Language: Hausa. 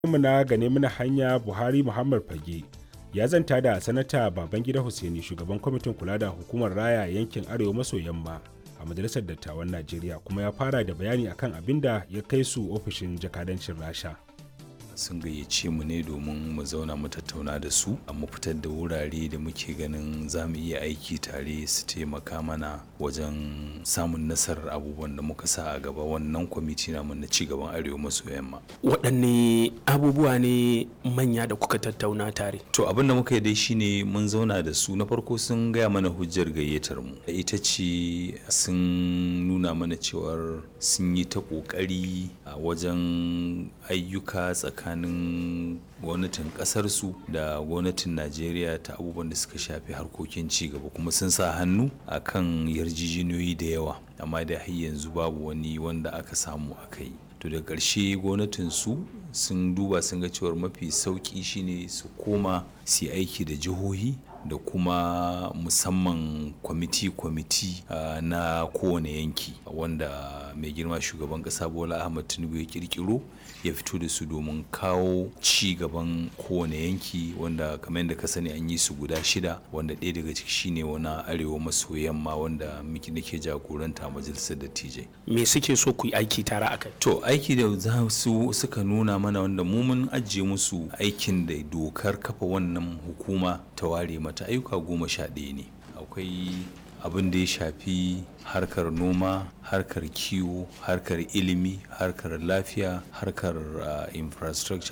mu na gane mana hanya Buhari Muhammad Fage ya zanta da sanata Babangida Hussaini shugaban kwamitin kula da hukumar raya yankin Arewa maso yamma a Majalisar Dattawan Najeriya kuma ya fara da bayani akan abin da ya kai su ofishin jakadancin Rasha. Sun gayyace mu ne domin mu zauna mu tattauna da su mu fitar da wurare da muke ganin za mu iya aiki tare su taimaka mana wajen samun nasarar abubuwan da muka sa a gaba wannan kwamiti namu na cigaban Arewa maso yamma. Waɗanne abubuwa ne manya da kuka tattauna tare? To abin da muka yi dai shine mun zauna da su na farko sun gaya mana hujjar gayyatar mu. Ita ce sun nuna mana cewar sun yi ta ƙoƙari a wajen ayyuka tsakanin gwamnatin kasarsu da gwamnatin Najeriya ta abubuwan da suka shafi harkokin cigaba kuma sun sa hannu a kan yarjejeniyoyi da yawa amma da har yanzu babu wani wanda aka samu aka yi. To da ƙarshe gwamnatinsu sun duba sun ga cewar mafi sauƙi shine su koma su yi aiki da jihohi da kuma musamman kwamiti na kowane yanki wanda mai girma shugaban kasa Bola Ahmed Tinubu ya kirkiro ya fito da su domin kawo ci gaban kowane yanki wanda kamar yadda ka sani an yi su guda 6 wanda ɗaya daga ciki shine wani Arewa maso yamma wanda nake jagoranta majalisar dattijai. Me suke so ku yi aiki tare akai? To aiki da za su suka nuna mana wanda mu mun ajiye musu aikin da dokar kafa wannan hukuma ta ware mata ayyuka 11 ne. Akwai abin da ya shafi harkar noma, harkar kiwo, harkar ilimi, harkar lafiya, harkar infrastructure